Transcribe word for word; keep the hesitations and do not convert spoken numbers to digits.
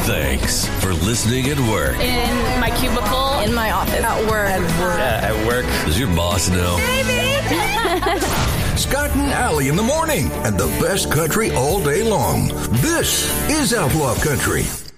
Thanks for listening at work. In my cubicle. In my office. At work. At work. Yeah, at work. Does your boss know? Baby! Scott and Allie in the morning, and the best country all day long. This is Outlaw Country.